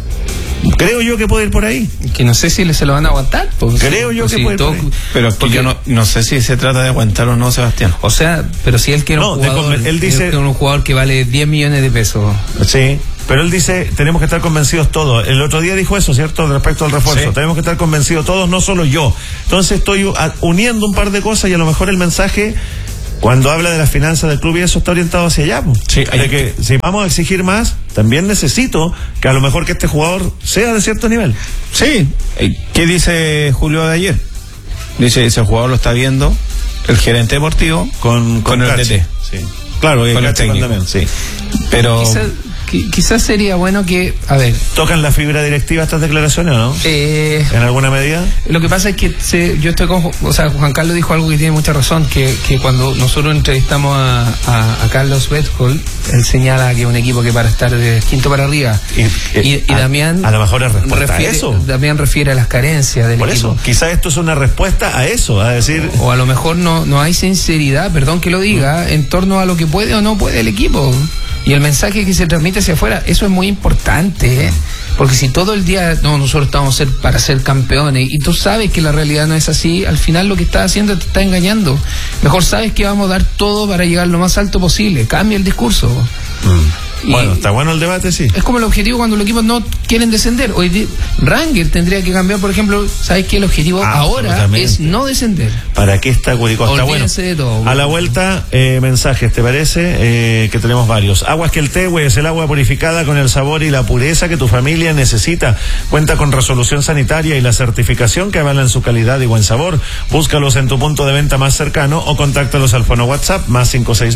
Creo yo que puede ir por ahí. Que no sé si se lo van a aguantar. Creo yo que puede ir por ahí. Pero porque yo no sé si se trata de aguantar o no, Sebastián. O sea, pero si él quiere un jugador, él dice un jugador que vale 10 millones de pesos. Sí, pero él dice, tenemos que estar convencidos todos. El otro día dijo eso, ¿cierto? Respecto al refuerzo. Sí. Tenemos que estar convencidos todos, no solo yo. Entonces estoy uniendo un par de cosas y a lo mejor el mensaje, cuando habla de las finanzas del club y eso, está orientado hacia allá. Sí, de que si vamos a exigir más, también necesito que a lo mejor que este jugador sea de cierto nivel. Sí. ¿Qué dice Julio de ayer? Dice, ese jugador lo está viendo el gerente deportivo con el TT. Sí. Claro, con el técnico. También, sí. Pero quizás sería bueno que, a ver, ¿tocan la fibra directiva estas declaraciones o no? ¿En alguna medida? Lo que pasa es que yo estoy con, Juan Carlos dijo algo que tiene mucha razón, que cuando nosotros entrevistamos a Carlos Bethold, él señala que es un equipo que para estar de quinto para arriba, y Damián a lo mejor es respuesta a eso. Damián refiere a las carencias del por equipo. Eso, quizás esto es una respuesta a eso, a decir, o a lo mejor no hay sinceridad, perdón que lo diga, en torno a lo que puede o no puede el equipo. Y el mensaje que se transmite hacia afuera, eso es muy importante, ¿eh? Porque si todo el día, nosotros estamos para ser campeones, y tú sabes que la realidad no es así, al final lo que estás haciendo te está engañando. Mejor sabes que vamos a dar todo para llegar lo más alto posible. Cambia el discurso. Bueno, está bueno el debate, sí. Es como el objetivo cuando los equipos no quieren descender. Hoy Rangel tendría que cambiar, por ejemplo, ¿sabes qué? El objetivo ahora es no descender. ¿Para qué está Curicó? Está bueno. De todo. A la vuelta, mensajes, ¿te parece? Que tenemos varios. Aguas Queltehue es el agua purificada con el sabor y la pureza que tu familia necesita. Cuenta con resolución sanitaria y la certificación que avalan su calidad y buen sabor. Búscalos en tu punto de venta más cercano o contáctalos al fono WhatsApp más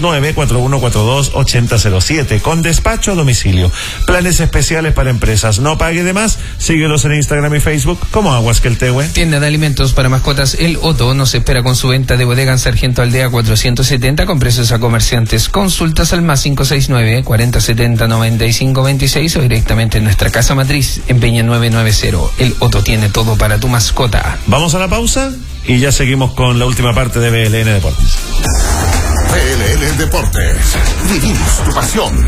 569-4142-8007 con despacho a domicilio. Planes especiales para empresas. No pague de más. Síguelos en Instagram y Facebook como Aguas Queltehue. Tienda de alimentos para mascotas El Otto nos espera con su venta de bodega en Sargento Aldea 470 con precios a comerciantes. Consultas al más 569-4070-9526 o directamente en nuestra casa matriz en Peña 990. El Otto tiene todo para tu mascota. Vamos a la pausa y ya seguimos con la última parte de BLN Deportes. BLN Deportes. Vivimos tu pasión.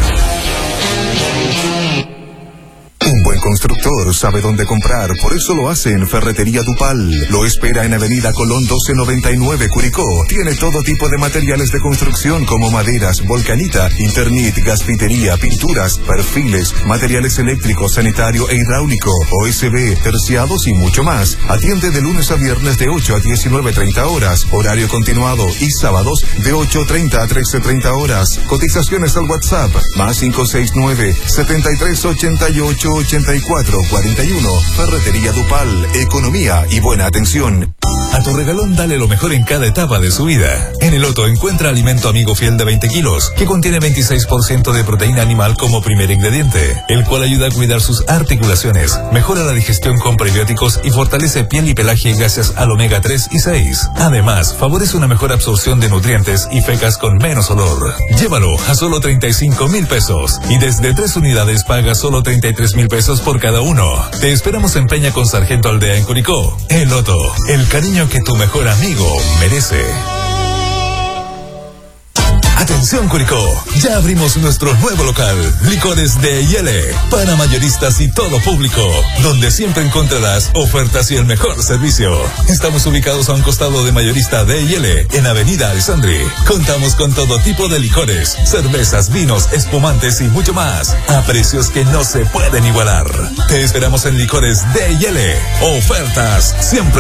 Un buen constructor sabe dónde comprar, por eso lo hace en Ferretería Dupal. Lo espera en Avenida Colón 1299, Curicó. Tiene todo tipo de materiales de construcción como maderas, volcanita, Internet, gasfitería, pinturas, perfiles, materiales eléctricos, sanitario e hidráulico, OSB, terciados y mucho más. Atiende de lunes a viernes de 8 a 19:30 horas, horario continuado, y sábados de 8:30 a 13:30 horas. Cotizaciones al WhatsApp, más 569-7388-8441. Ferretería Dupal, economía y buena atención. A tu regalón dale lo mejor en cada etapa de su vida. En el Otto encuentra alimento amigo fiel de 20 kilos, que contiene 26% de proteína animal como primer ingrediente, el cual ayuda a cuidar sus articulaciones, mejora la digestión con prebióticos y fortalece piel y pelaje gracias al omega 3 y 6. Además, favorece una mejor absorción de nutrientes y fecas con menos olor. Llévalo a solo 35,000 pesos y desde 3 unidades paga solo 33,000 pesos por cada uno. Te esperamos en Peña con Sargento Aldea en Curicó. El Otto, el cariño que tu mejor amigo merece. Atención Curicó, ya abrimos nuestro nuevo local, Licores de Yele, para mayoristas y todo público, donde siempre encontrarás ofertas y el mejor servicio. Estamos ubicados a un costado de Mayorista de Yele, en Avenida Alessandri. Contamos con todo tipo de licores, cervezas, vinos, espumantes y mucho más, a precios que no se pueden igualar. Te esperamos en Licores de Yele, ofertas siempre.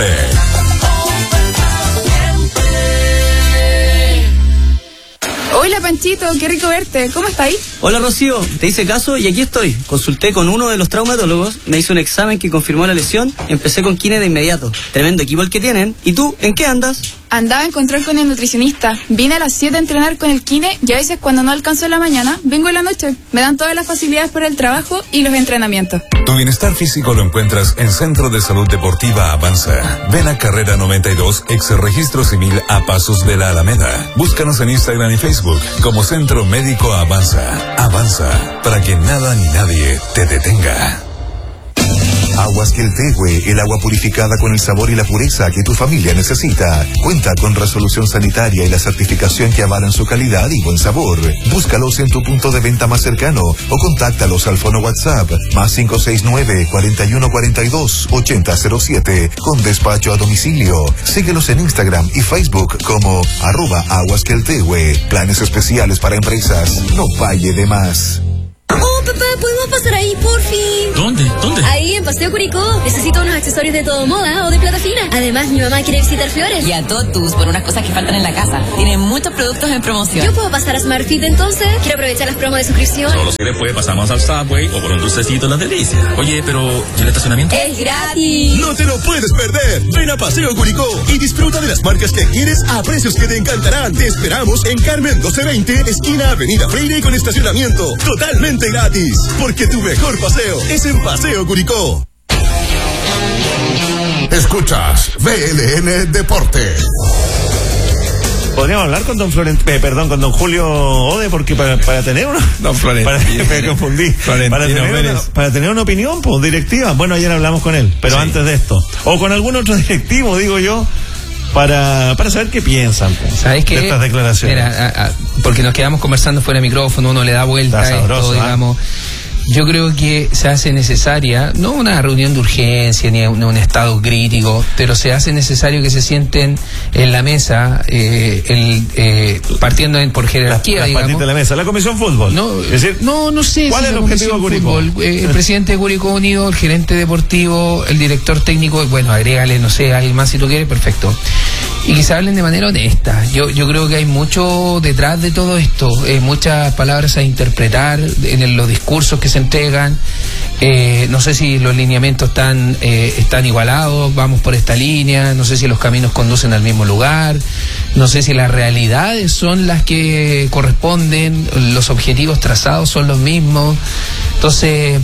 Hola Panchito, qué rico verte. ¿Cómo estás ahí? Hola Rocío, te hice caso y aquí estoy. Consulté con uno de los traumatólogos, me hizo un examen que confirmó la lesión, empecé con kine de inmediato. Tremendo equipo el que tienen. ¿Y tú, en qué andas? Andaba en control con el nutricionista. Vine a las 7 a entrenar con el kine y a veces cuando no alcanzo en la mañana, vengo en la noche. Me dan todas las facilidades para el trabajo y los entrenamientos. Tu bienestar físico lo encuentras en Centro de Salud Deportiva Avanza. Ven a Carrera 92, ex Registro Civil a pasos de la Alameda. Búscanos en Instagram y Facebook como Centro Médico Avanza. Avanza, para que nada ni nadie te detenga. Aguas Queltehue, el agua purificada con el sabor y la pureza que tu familia necesita. Cuenta con resolución sanitaria y la certificación que avalan su calidad y buen sabor. Búscalos en tu punto de venta más cercano o contáctalos al fono WhatsApp +569 4142 8007 con despacho a domicilio. Síguelos en Instagram y Facebook como @aguasqueltehue. Planes especiales para empresas. No falle de más. Oh, papá, ¿podemos pasar ahí, por fin? ¿Dónde? Ahí, en Paseo Curicó. Necesito unos accesorios de todo moda o de plata fina. Además, mi mamá quiere visitar Flores. Y a Totus, por unas cosas que faltan en la casa. Tienen muchos productos en promoción. ¿Yo puedo pasar a Smartfit entonces? Quiero aprovechar las promos de suscripción. Solo si después pasamos al Subway o por un dulcecito en las delicias. Oye, pero ¿y el estacionamiento? ¡Es gratis! No te lo puedes perder. Ven a Paseo Curicó y disfruta de las marcas que quieres a precios que te encantarán. Te esperamos en Carmen 1220, esquina Avenida Freire, con estacionamiento totalmente gratis. Porque tu mejor paseo es en Paseo Curicó. Escuchas VLN Deportes. Podríamos hablar con don con don Julio Ode, porque para tener una... Don Florentino. Me confundí. Para tener una opinión, pues, directiva. Bueno, ayer hablamos con él, pero sí, antes de esto. O con algún otro directivo, digo yo, para saber qué piensan, pues, ¿sabes qué? De estas declaraciones. Mira, porque nos quedamos conversando fuera de micrófono, uno le da vuelta a esto, digamos. Yo creo que se hace necesaria, no una reunión de urgencia ni un estado crítico, pero se hace necesario que se sienten en la mesa, partiendo por jerarquía, digamos. De la mesa, la Comisión Fútbol. No, es decir, no sé. ¿cuál es el objetivo de Curicó? El presidente de Curicó Unido, el gerente deportivo, el director técnico, bueno, agrégale, no sé, alguien más si tú quieres, perfecto. Y que se hablen de manera honesta. Yo creo que hay mucho detrás de todo esto, muchas palabras a interpretar en los discursos que se entregan. No sé si los lineamientos están igualados, vamos por esta línea, no sé si los caminos conducen al mismo lugar, no sé si las realidades son las que corresponden, los objetivos trazados son los mismos. Entonces,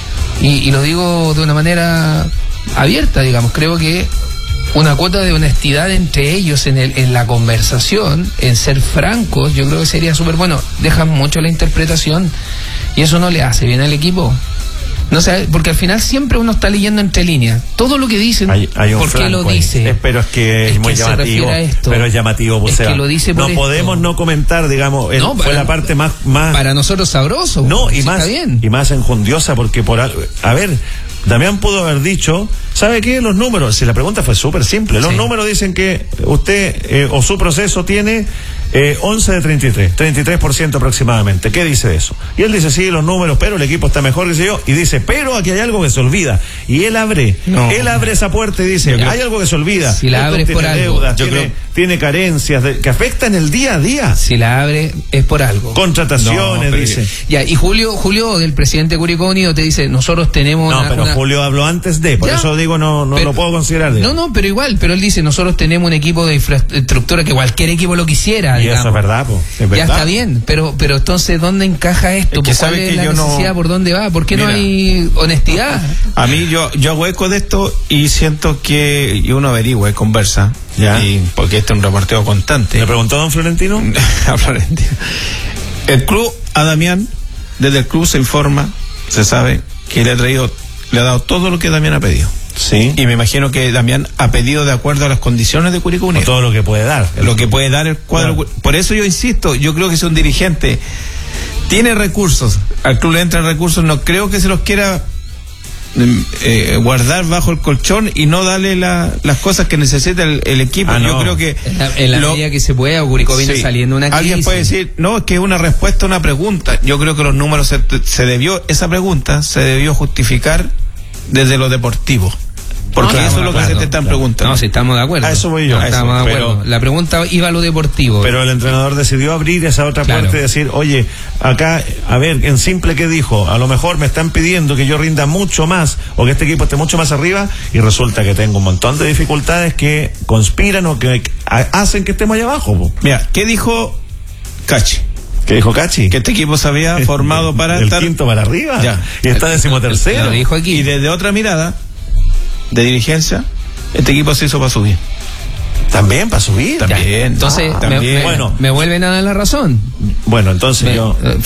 y lo digo de una manera abierta, digamos, creo que una cuota de honestidad entre ellos en la conversación, en ser francos, yo creo que sería súper bueno. Dejan mucho la interpretación y eso no le hace bien al equipo. No sé, porque al final siempre uno está leyendo entre líneas. Todo lo que dicen, hay ¿por qué lo dice? Pero es que es muy llamativo. Pero es llamativo, es que lo dice por no esto. Podemos no comentar, digamos, fue la parte más para nosotros sabroso. No, y sí, más, y más enjundiosa, porque a ver, Damián pudo haber dicho, ¿sabe qué? Los números, si la pregunta fue súper simple, los números dicen que usted o su proceso tiene 11 de 33, 33% aproximadamente. ¿Qué dice eso? Y él dice, sí, los números, pero el equipo está mejor, qué sé yo, y dice, pero aquí hay algo que se olvida. Y él abre esa puerta y dice, hay algo que se olvida. Si la abre es por algo. Deudas, tiene carencias que afectan el día a día. Si la abre es por algo. Contrataciones, dice. Ya, y Julio, del presidente de Curicó Unido, te dice, nosotros tenemos Julio habló antes por eso digo, no lo puedo considerar. Digamos. No, pero igual, pero él dice, nosotros tenemos un equipo de infraestructura que cualquier equipo lo quisiera. Y digamos. Eso es verdad, es verdad. Ya está bien, pero entonces, ¿dónde encaja esto? Es que ¿Cuál es la necesidad? ¿Por dónde va? ¿Por qué no hay honestidad? A mí, yo hago eco de esto y siento que uno averigua y conversa. Ya. Porque este es un reporteo constante. ¿Le preguntó a don Florentino? A Florentino. El club, a Damián, desde el club se informa, se sabe que le ha dado todo lo que Damián ha pedido. Sí. Y me imagino que Damián ha pedido de acuerdo a las condiciones de Curicó Unido. Todo lo que puede dar. Lo que puede dar el cuadro. Claro. Por eso yo insisto, yo creo que si un dirigente tiene recursos, al club le entran recursos, no creo que se los quiera guardar bajo el colchón y no darle las cosas que necesita el equipo. Yo creo que en la medida que se pueda, Curicó viene saliendo una crisis. Alguien puede decir, no, es que es una respuesta a una pregunta. Yo creo que los números esa pregunta se debió justificar desde lo deportivo. Porque eso es lo que se te están preguntando. No, si estamos de acuerdo. A eso voy yo. Estamos de acuerdo. La pregunta iba a lo deportivo. Pero el entrenador decidió abrir esa otra puerta y decir, oye, acá, a ver, en simple, ¿qué dijo? A lo mejor me están pidiendo que yo rinda mucho más o que este equipo esté mucho más arriba y resulta que tengo un montón de dificultades que conspiran o que hacen que estemos allá abajo. Po. Mira, ¿qué dijo Cachi? ¿Qué dijo Cachi? Que este equipo se había formado para estar quinto para arriba. Ya. Y está 13º. Lo dijo aquí. Y desde otra mirada de dirigencia, este equipo se hizo para subir. También para subir. También. Entonces, también. Me vuelven a dar la razón. Bueno, entonces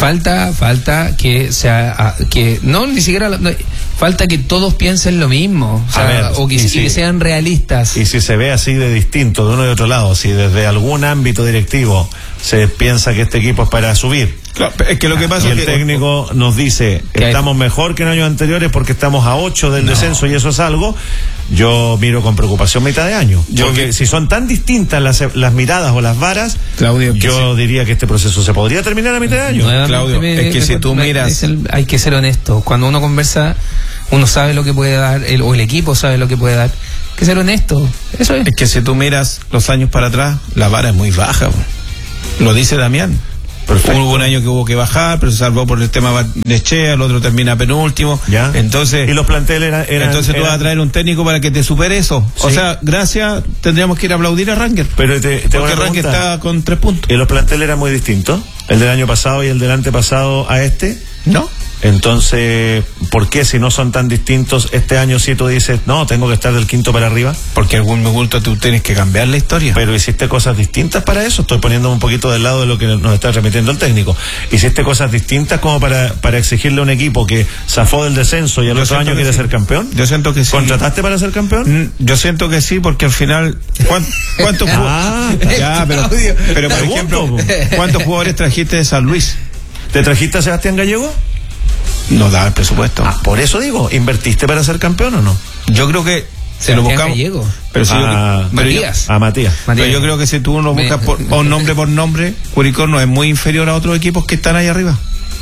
falta que sea que no ni siquiera falta que todos piensen lo mismo, o sea, ver, o que, que sean realistas. Y si se ve así de distinto de uno y otro lado, si desde algún ámbito directivo se piensa que este equipo es para subir. Claro, es que lo que pasa y es el que técnico nos dice estamos mejor que en años anteriores porque estamos a 8 del descenso y eso es algo. Yo miro con preocupación mitad de año. Porque si son tan distintas las miradas o las varas, Claudio, yo diría que este proceso se podría terminar a mitad de año. Claudio, es que si tú miras, hay que ser honesto. Cuando uno conversa, uno sabe lo que puede dar, o el equipo sabe lo que puede dar. Hay que ser honesto. Eso es. Es que si tú miras los años para atrás, la vara es muy baja. Lo dice Damián. Perfecto. Hubo un año que hubo que bajar, pero se salvó por el tema de Chea, el otro termina penúltimo. ¿Ya? Entonces, y los planteles eran entonces tú vas a traer un técnico para que te supere eso. Sí. O sea, gracias, tendríamos que ir a aplaudir a Ranger. Pero porque Ranger está con 3 puntos. ¿Y los planteles eran muy distintos? ¿El del año pasado y el del antepasado a este? No. Entonces, ¿por qué si no son tan distintos este año si tú dices, no, tengo que estar del quinto para arriba? Porque algún momento tú tienes que cambiar la historia. Pero hiciste cosas distintas para eso. Estoy poniéndome un poquito del lado de lo que nos está remitiendo el técnico. Hiciste cosas distintas como para exigirle a un equipo que zafó del descenso y al otro año quiere ser campeón. Yo siento que sí. ¿Contrataste para ser campeón? Yo siento que sí, porque al final ¿cuántos pero por ejemplo, ¿cuántos jugadores trajiste de San Luis? ¿Te trajiste a Sebastián Gallego? No da el presupuesto. Por eso digo, ¿invertiste para ser campeón o no? Yo creo que se lo buscamos. Gallego. Pero si Matías. Matías. Pero yo creo que si tú lo buscas nombre por nombre, Curicó no es muy inferior a otros equipos que están ahí arriba.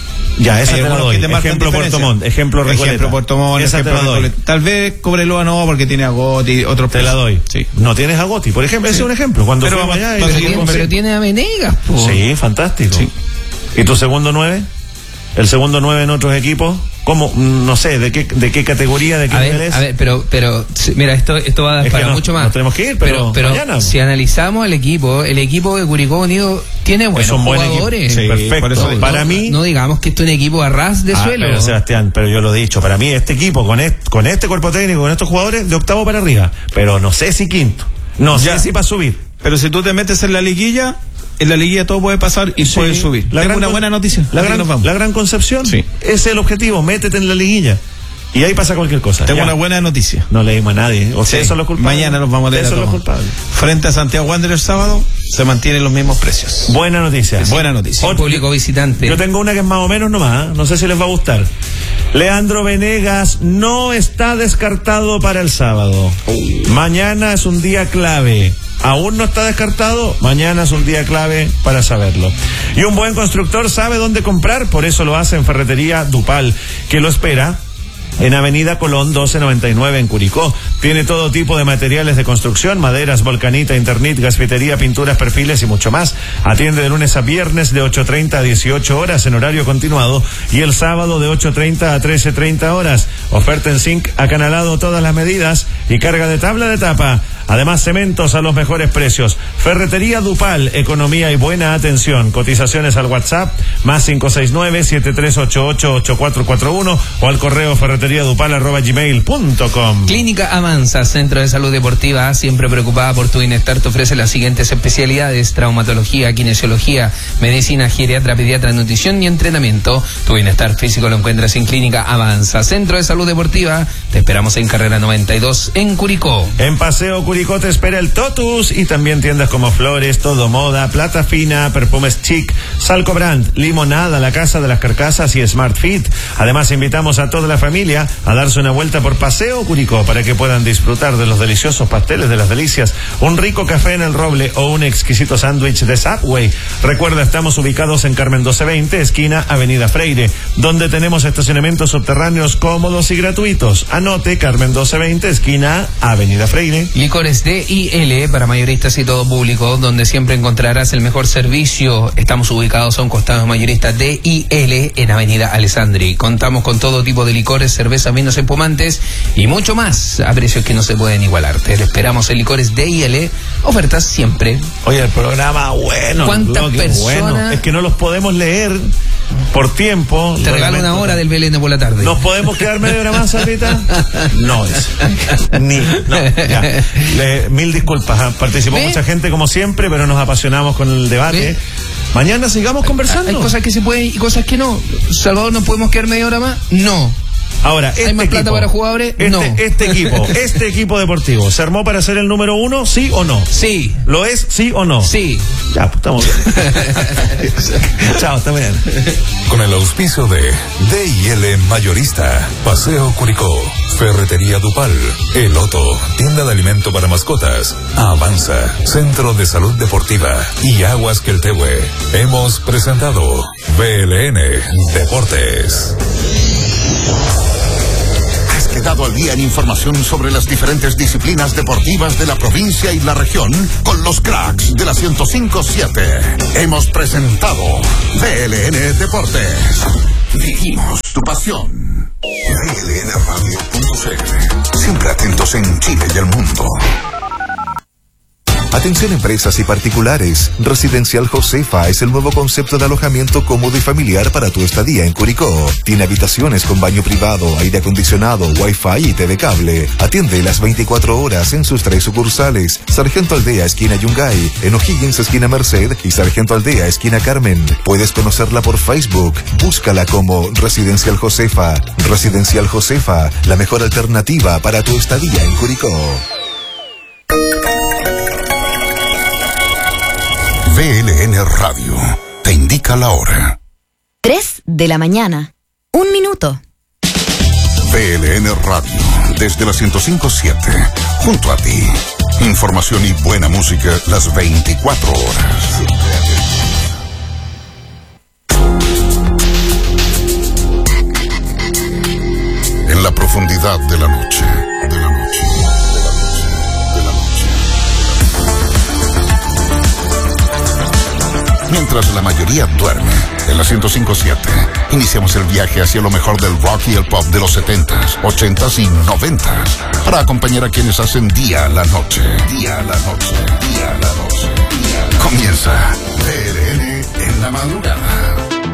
Ya, esa te la doy. Ejemplo Puerto Montt, ejemplo Puerto Montt, esa te la doy. Tal vez Cobreloa no, porque tiene a Gotti, otros. Te la doy. Sí. No tienes a Gotti, por ejemplo, ese es un ejemplo. Cuando fuimos allá, pero tiene a Venegas, po. Sí, fantástico. Sí. ¿Y tu segundo 9? ¿El segundo 9 en otros equipos? ¿Cómo? No sé, ¿de qué categoría, de qué nivel es? A ver, pero mira, esto va a dar para mucho más. No tenemos que ir, pero mañana. Si analizamos el equipo de Curicó Unido tiene buenos jugadores. Sí, perfecto. Para mí... No digamos que esto es un equipo a ras de suelo. Pero Sebastián, pero yo lo he dicho, para mí este equipo, con este cuerpo técnico, con estos jugadores, de octavo para arriba. Pero no sé si quinto. No sé si para subir. Pero si tú te metes en la liguilla todo puede pasar y puede subir. Tengo una buena noticia. La Gran Concepción. Sí. Ese es el objetivo, métete en la liguilla. Y ahí pasa cualquier cosa. Tengo una buena noticia. No leímos a nadie. Ustedes son los culpables. Mañana nos vamos a leer a todos. Frente a Santiago Wanderers sábado, se mantienen los mismos precios. Buena noticia. Sí. Buena noticia. Otro público visitante. Yo tengo una que es más o menos nomás. No sé si les va a gustar. Leandro Venegas no está descartado para el sábado. Mañana es un día clave. Aún no está descartado, mañana es un día clave para saberlo. Y un buen constructor sabe dónde comprar, por eso lo hace en Ferretería Dupal, que lo espera en Avenida Colón 1299 en Curicó. Tiene todo tipo de materiales de construcción, maderas, volcanita, Internet, gasfitería, pinturas, perfiles y mucho más. Atiende de lunes a viernes de 8:30 a 18 horas en horario continuado y el sábado de 8:30 a 13:30 horas. Oferta en zinc acanalado todas las medidas y carga de tabla de tapa. Además, cementos a los mejores precios. Ferretería Dupal, economía y buena atención. Cotizaciones al WhatsApp más 569-7388-8441 o al correo ferreteriadupal@gmail.com. Clínica Avanza, Centro de Salud Deportiva, siempre preocupada por tu bienestar, te ofrece las siguientes especialidades: traumatología, kinesiología, medicina, geriatra, pediatra, nutrición y entrenamiento. Tu bienestar físico lo encuentras en Clínica Avanza, Centro de Salud Deportiva. Te esperamos en carrera 92 en Curicó. En Paseo Curicó Curicó te espera el Totus y también tiendas como Flores, Todo Moda, Plata Fina, Perfumes Chic, Salco Brand, Limonada, La Casa de las Carcasas y Smart Fit. Además, invitamos a toda la familia a darse una vuelta por Paseo Curicó para que puedan disfrutar de los deliciosos pasteles de las delicias, un rico café en el Roble o un exquisito sándwich de Subway. Recuerda, estamos ubicados en Carmen 1220, esquina Avenida Freire, donde tenemos estacionamientos subterráneos cómodos y gratuitos. Anote, Carmen 1220, esquina Avenida Freire. Licores D&L para mayoristas y todo público, donde siempre encontrarás el mejor servicio. Estamos ubicados a un costado de mayorista D&L en Avenida Alessandri. Contamos con todo tipo de licores, cervezas, vinos espumantes y mucho más a precios que no se pueden igualar. Te esperamos en Licores D&L, ofertas siempre. Oye, el programa bueno. ¿Cuántas personas? Bueno. Es que no los podemos leer por tiempo. Te regalo una hora del Belén de por la tarde. ¿Nos podemos quedar media hora más, Salvita? No, ya. Mil disculpas, participó mucha gente como siempre, pero nos apasionamos con el debate. Mañana sigamos conversando. Hay cosas que se pueden y cosas que no. Salvador, ¿nos podemos quedar media hora más? No. Ahora, ¿hay más plata para jugadores? No. Este equipo deportivo, ¿se armó para ser el número 1, sí o no? Sí. ¿Lo es, sí o no? Sí. Ya, pues estamos bien. Chao, hasta mañana. Con el auspicio de D&L Mayorista, Paseo Curicó, Ferretería Dupal, El Otto, Tienda de Alimento para Mascotas, Avanza, Centro de Salud Deportiva y Aguas Queltehue. Hemos presentado BLN Deportes. ¿Has quedado al día en información sobre las diferentes disciplinas deportivas de la provincia y la región? Con los cracks de la 105.7. Hemos presentado BLN Deportes. Vivimos tu pasión. blnradio.cl. Siempre atentos en Chile y el mundo. Atención empresas y particulares. Residencial Josefa es el nuevo concepto de alojamiento cómodo y familiar para tu estadía en Curicó. Tiene habitaciones con baño privado, aire acondicionado, wifi y TV cable. Atiende las 24 horas en sus 3 sucursales. Sargento Aldea, esquina Yungay, en O'Higgins, esquina Merced y Sargento Aldea, esquina Carmen. Puedes conocerla por Facebook. Búscala como Residencial Josefa. Residencial Josefa, la mejor alternativa para tu estadía en Curicó. BLN Radio te indica la hora. 3 de la mañana. 1 minuto. BLN Radio, desde la 105.7, junto a ti. Información y buena música las 24 horas. En la profundidad de la noche. Mientras la mayoría duerme, en la 105.7, iniciamos el viaje hacia lo mejor del rock y el pop de los 70s, 80s y 90s, para acompañar a quienes hacen día a la noche. Día a la noche, día a la noche, día a la noche. Comienza BLN en la madrugada.